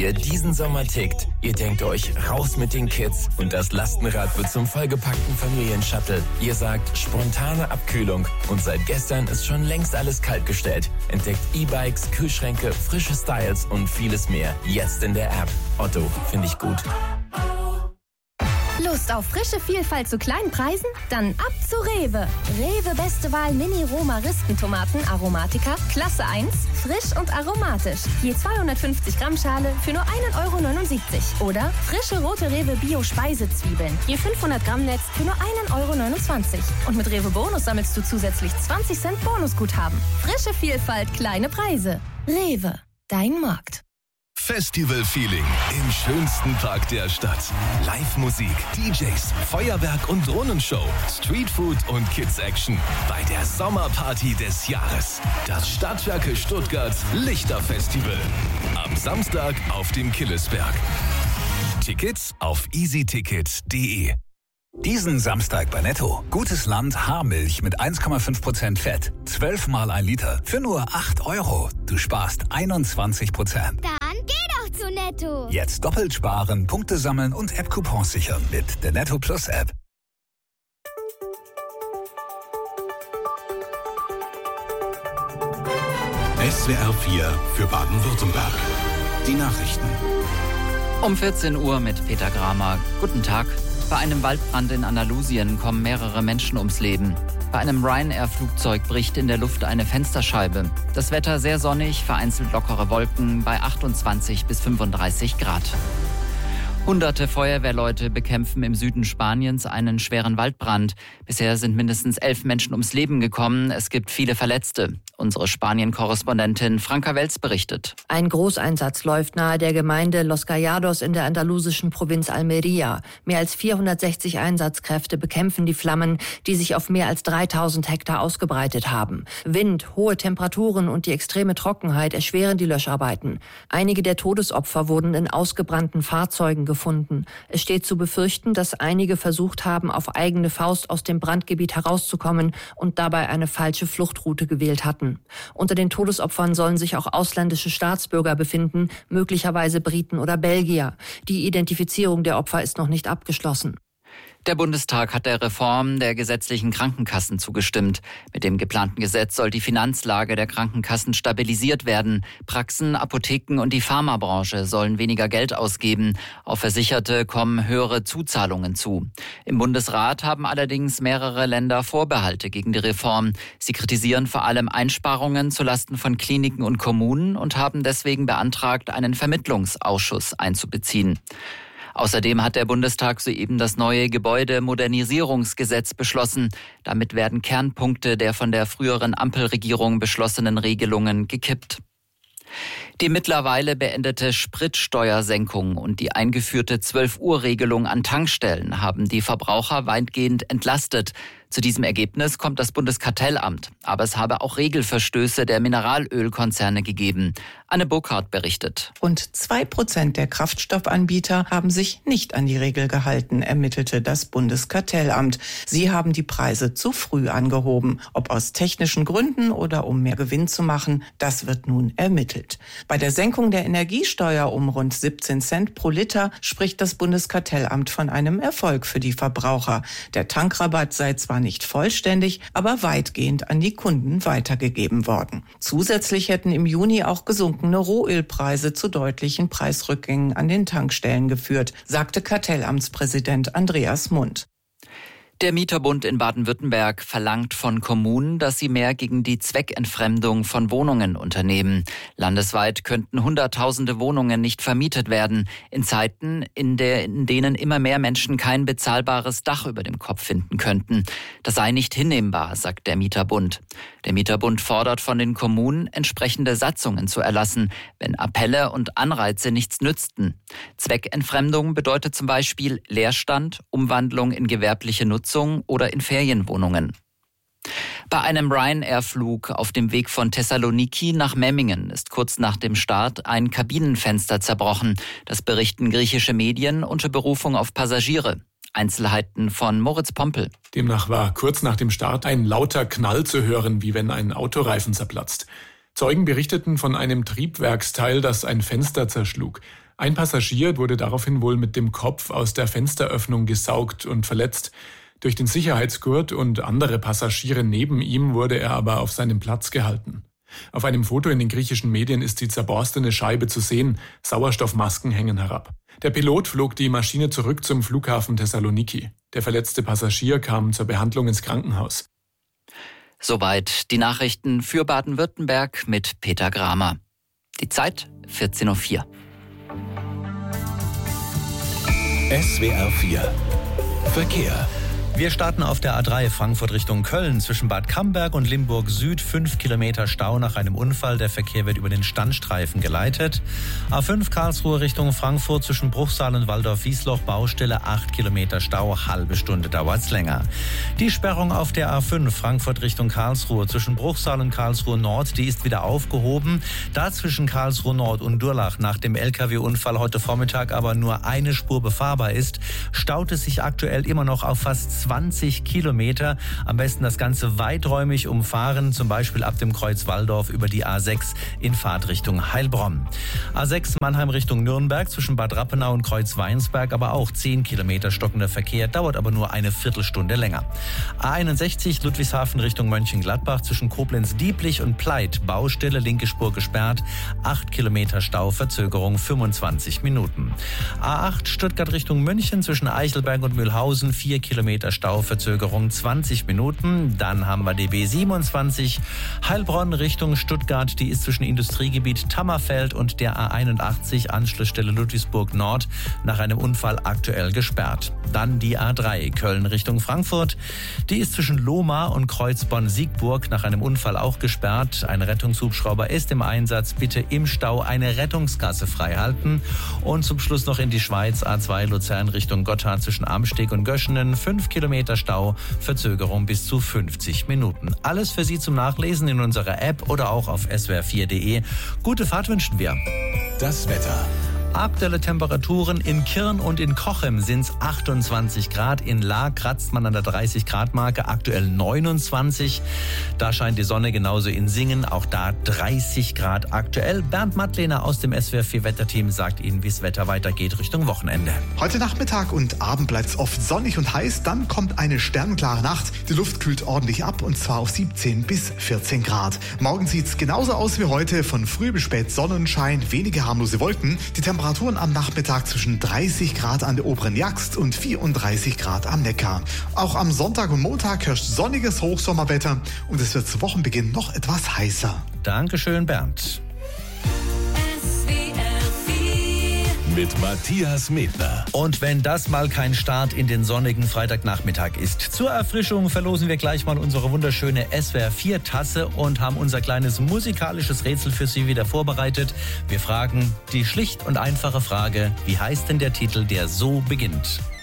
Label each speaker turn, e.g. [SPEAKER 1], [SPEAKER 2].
[SPEAKER 1] ihr diesen Sommer tickt. Ihr denkt euch, raus mit den Kids und das Lastenrad wird zum vollgepackten Familienshuttle. Ihr sagt, spontane Abkühlung und seit gestern ist schon längst alles kaltgestellt. Entdeckt E-Bikes, Kühlschränke, frische Styles und vieles mehr. Jetzt in der App. Otto, finde ich gut.
[SPEAKER 2] Lust auf frische Vielfalt zu kleinen Preisen? Dann ab zu Rewe. Rewe Beste Wahl Mini-Roma-Rispentomaten Aromatica, Klasse 1, frisch und aromatisch. Je 250 Gramm Schale für nur 1,79 €. Oder frische rote Rewe Bio-Speisezwiebeln. Je 500 Gramm Netz für nur 1,29 €. Und mit Rewe Bonus sammelst du zusätzlich 20 Cent Bonusguthaben. Frische Vielfalt, kleine Preise. Rewe, dein Markt.
[SPEAKER 3] Festival-Feeling im schönsten Park der Stadt. Live-Musik, DJs, Feuerwerk und Drohnenshow, Streetfood und Kids-Action bei der Sommerparty des Jahres. Das Stadtwerke Stuttgart Lichterfestival. Am Samstag auf dem Killesberg. Tickets auf easyticket.de.
[SPEAKER 4] Diesen Samstag bei Netto. Gutes Land Haarmilch mit 1,5% Fett. 12 mal 1 Liter für nur 8 €. Du sparst 21%.
[SPEAKER 5] Dann geh doch zu Netto.
[SPEAKER 4] Jetzt doppelt sparen, Punkte sammeln und App-Coupons sichern mit der Netto Plus App.
[SPEAKER 6] SWR 4 für Baden-Württemberg. Die Nachrichten.
[SPEAKER 7] Um 14 Uhr mit Peter Gramer. Guten Tag. Bei einem Waldbrand in Andalusien kommen mehrere Menschen ums Leben. Bei einem Ryanair-Flugzeug bricht in der Luft eine Fensterscheibe. Das Wetter sehr sonnig, vereinzelt lockere Wolken bei 28 bis 35 Grad. Hunderte Feuerwehrleute bekämpfen im Süden Spaniens einen schweren Waldbrand. Bisher sind mindestens 11 Menschen ums Leben gekommen. Es gibt viele Verletzte. Unsere Spanien-Korrespondentin Franka Welz berichtet.
[SPEAKER 8] Ein Großeinsatz läuft nahe der Gemeinde Los Callados in der andalusischen Provinz Almería. Mehr als 460 Einsatzkräfte bekämpfen die Flammen, die sich auf mehr als 3000 Hektar ausgebreitet haben. Wind, hohe Temperaturen und die extreme Trockenheit erschweren die Löscharbeiten. Einige der Todesopfer wurden in ausgebrannten Fahrzeugen gefunden. Es steht zu befürchten, dass einige versucht haben, auf eigene Faust aus dem Brandgebiet herauszukommen und dabei eine falsche Fluchtroute gewählt hatten. Unter den Todesopfern sollen sich auch ausländische Staatsbürger befinden, möglicherweise Briten oder Belgier. Die Identifizierung der Opfer ist noch nicht abgeschlossen.
[SPEAKER 7] Der Bundestag hat der Reform der gesetzlichen Krankenkassen zugestimmt. Mit dem geplanten Gesetz soll die Finanzlage der Krankenkassen stabilisiert werden. Praxen, Apotheken und die Pharmabranche sollen weniger Geld ausgeben. Auf Versicherte kommen höhere Zuzahlungen zu. Im Bundesrat haben allerdings mehrere Länder Vorbehalte gegen die Reform. Sie kritisieren vor allem Einsparungen zulasten von Kliniken und Kommunen und haben deswegen beantragt, einen Vermittlungsausschuss einzubeziehen. Außerdem hat der Bundestag soeben das neue Gebäudemodernisierungsgesetz beschlossen. Damit werden Kernpunkte der von der früheren Ampelregierung beschlossenen Regelungen gekippt. Die mittlerweile beendete Spritsteuersenkung und die eingeführte 12-Uhr-Regelung an Tankstellen haben die Verbraucher weitgehend entlastet. Zu diesem Ergebnis kommt das Bundeskartellamt. Aber es habe auch Regelverstöße der Mineralölkonzerne gegeben. Anne Burkhardt berichtet.
[SPEAKER 9] Rund 2% der Kraftstoffanbieter haben sich nicht an die Regel gehalten, ermittelte das Bundeskartellamt. Sie haben die Preise zu früh angehoben. Ob aus technischen Gründen oder um mehr Gewinn zu machen, das wird nun ermittelt. Bei der Senkung der Energiesteuer um rund 17 Cent pro Liter spricht das Bundeskartellamt von einem Erfolg für die Verbraucher. Der Tankrabatt sei zwar nicht vollständig, aber weitgehend an die Kunden weitergegeben worden. Zusätzlich hätten im Juni auch gesunkene Rohölpreise zu deutlichen Preisrückgängen an den Tankstellen geführt, sagte Kartellamtspräsident Andreas Mund.
[SPEAKER 7] Der Mieterbund in Baden-Württemberg verlangt von Kommunen, dass sie mehr gegen die Zweckentfremdung von Wohnungen unternehmen. Landesweit könnten Hunderttausende Wohnungen nicht vermietet werden, in Zeiten, in denen immer mehr Menschen kein bezahlbares Dach über dem Kopf finden könnten. Das sei nicht hinnehmbar, sagt der Mieterbund. Der Mieterbund fordert von den Kommunen, entsprechende Satzungen zu erlassen, wenn Appelle und Anreize nichts nützten. Zweckentfremdung bedeutet zum Beispiel Leerstand, Umwandlung in gewerbliche Nutzung oder in Ferienwohnungen. Bei einem Ryanair-Flug auf dem Weg von Thessaloniki nach Memmingen ist kurz nach dem Start ein Kabinenfenster zerbrochen. Das berichten griechische Medien unter Berufung auf Passagiere. Einzelheiten von Moritz Pompel.
[SPEAKER 10] Demnach war kurz nach dem Start ein lauter Knall zu hören, wie wenn ein Autoreifen zerplatzt. Zeugen berichteten von einem Triebwerksteil, das ein Fenster zerschlug. Ein Passagier wurde daraufhin wohl mit dem Kopf aus der Fensteröffnung gesaugt und verletzt. Durch den Sicherheitsgurt und andere Passagiere neben ihm wurde er aber auf seinem Platz gehalten. Auf einem Foto in den griechischen Medien ist die zerborstene Scheibe zu sehen. Sauerstoffmasken hängen herab. Der Pilot flog die Maschine zurück zum Flughafen Thessaloniki. Der verletzte Passagier kam zur Behandlung ins Krankenhaus.
[SPEAKER 7] Soweit die Nachrichten für Baden-Württemberg mit Peter Gramer. Die Zeit 14:04 Uhr.
[SPEAKER 3] SWR 4 Verkehr.
[SPEAKER 11] Wir starten auf der A3 Frankfurt Richtung Köln. Zwischen Bad Camberg und Limburg Süd 5 Kilometer Stau nach einem Unfall. Der Verkehr wird über den Standstreifen geleitet. A5 Karlsruhe Richtung Frankfurt zwischen Bruchsal und Waldorf-Wiesloch Baustelle 8 Kilometer Stau. Halbe Stunde dauert's länger. Die Sperrung auf der A5 Frankfurt Richtung Karlsruhe zwischen Bruchsal und Karlsruhe Nord, die ist wieder aufgehoben. Da zwischen Karlsruhe Nord und Durlach nach dem LKW-Unfall heute Vormittag aber nur eine Spur befahrbar ist, staut es sich aktuell immer noch auf fast 20 Kilometer. Am besten das Ganze weiträumig umfahren, zum Beispiel ab dem Kreuz Walldorf über die A6 in Fahrtrichtung Heilbronn. A6 Mannheim Richtung Nürnberg zwischen Bad Rappenau und Kreuz Weinsberg, aber auch 10 Kilometer stockender Verkehr, dauert aber nur eine Viertelstunde länger. A61 Ludwigshafen Richtung Mönchengladbach zwischen Koblenz-Dieblich und Pleit, Baustelle, linke Spur gesperrt, 8 Kilometer Stau, Verzögerung 25 Minuten. A8 Stuttgart Richtung München zwischen Eichelberg und Mühlhausen, 4 Kilometer Stauverzögerung 20 Minuten. Dann haben wir die B27 Heilbronn Richtung Stuttgart. Die ist zwischen Industriegebiet Tammerfeld und der A81 Anschlussstelle Ludwigsburg Nord nach einem Unfall aktuell gesperrt. Dann die A3 Köln Richtung Frankfurt. Die ist zwischen Lohmar und Kreuz Bonn-Siegburg nach einem Unfall auch gesperrt. Ein Rettungshubschrauber ist im Einsatz. Bitte im Stau eine Rettungsgasse freihalten. Und zum Schluss noch in die Schweiz. A2 Luzern Richtung Gotthard zwischen Amsteg und Göschenen. 5 Kilometer Stau, Verzögerung bis zu 50 Minuten. Alles für Sie zum Nachlesen in unserer App oder auch auf swr4.de. Gute Fahrt wünschen wir.
[SPEAKER 3] Das Wetter.
[SPEAKER 11] Aktuelle Temperaturen in Kirn und in Cochem sind es 28 Grad. In La kratzt man an der 30-Grad-Marke, aktuell 29. Da scheint die Sonne, genauso in Singen, auch da 30 Grad aktuell. Bernd Mattlehner aus dem SWR4-Wetterteam sagt Ihnen, wie das Wetter weitergeht Richtung Wochenende.
[SPEAKER 12] Heute Nachmittag und Abend bleibt es oft sonnig und heiß. Dann kommt eine sternklare Nacht. Die Luft kühlt ordentlich ab und zwar auf 17 bis 14 Grad. Morgen sieht es genauso aus wie heute. Von früh bis spät Sonnenschein, wenige harmlose Wolken. Die Temperaturen am Nachmittag zwischen 30 Grad an der oberen Jagst und 34 Grad am Neckar. Auch am Sonntag und Montag herrscht sonniges Hochsommerwetter und es wird zu Wochenbeginn noch etwas heißer.
[SPEAKER 11] Dankeschön, Bernd.
[SPEAKER 3] Mit Matthias Medner.
[SPEAKER 11] Und wenn das mal kein Start in den sonnigen Freitagnachmittag ist. Zur Erfrischung verlosen wir gleich mal unsere wunderschöne SWR4-Tasse und haben unser kleines musikalisches Rätsel für Sie wieder vorbereitet. Wir fragen die schlicht und einfache Frage, wie heißt denn der Titel, der so beginnt?